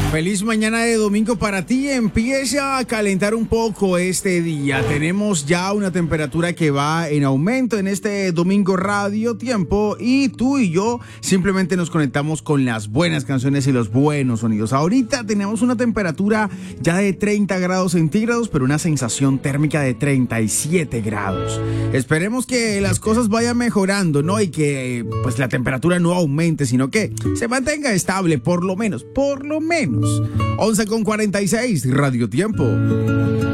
Feliz mañana de domingo para ti. Empieza a calentar un poco este día. Tenemos ya una temperatura que va en aumento en este domingo Radio Tiempo y tú y yo simplemente nos conectamos con las buenas canciones y los buenos sonidos. Ahorita tenemos una temperatura ya de 30 grados centígrados, pero una sensación térmica de 37 grados. Esperemos que las cosas vayan mejorando, ¿no? Y que pues la temperatura no aumente, sino que se mantenga estable, por lo menos. 11:46, Radio Tiempo.